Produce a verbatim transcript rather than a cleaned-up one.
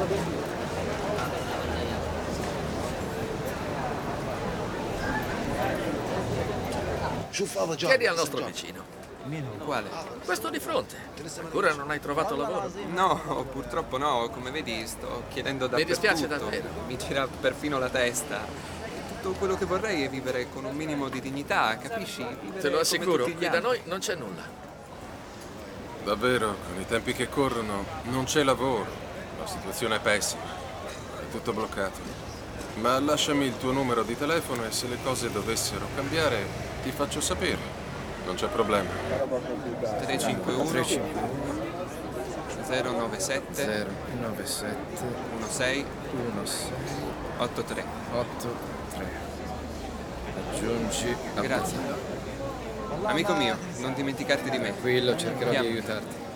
Chiedi al nostro vicino. Quale? Questo di fronte. Ancora non hai trovato lavoro? No, purtroppo no. Come vedi sto chiedendo Mi dappertutto. dispiace davvero. Mi gira perfino la testa. Tutto quello che vorrei è vivere con un minimo di dignità, capisci? Vivere Te lo come assicuro, tutti gli qui da altri. noi non c'è nulla. Davvero, con i tempi che corrono, non c'è lavoro. La situazione è pessima. È tutto bloccato. Ma lasciami il tuo numero di telefono e se le cose dovessero cambiare, ti faccio sapere. Non c'è problema. tre cinque uno zero nove sette zero nove sette uno sei uno sei otto tre. otto tre. Aggiungi. Grazie. Amico mio, non dimenticarti di me. Tranquillo, cercherò Chiamo. di aiutarti.